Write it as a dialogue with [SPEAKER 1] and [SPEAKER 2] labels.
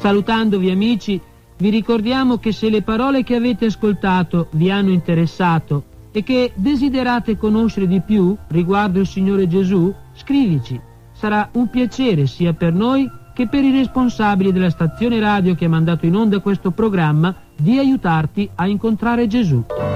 [SPEAKER 1] Salutandovi amici, vi ricordiamo che se le parole che avete ascoltato vi hanno interessato e che desiderate conoscere di più riguardo il Signore Gesù, scrivici. Sarà un piacere sia per noi che per i responsabili della stazione radio che ha mandato in onda questo programma di aiutarti a incontrare Gesù.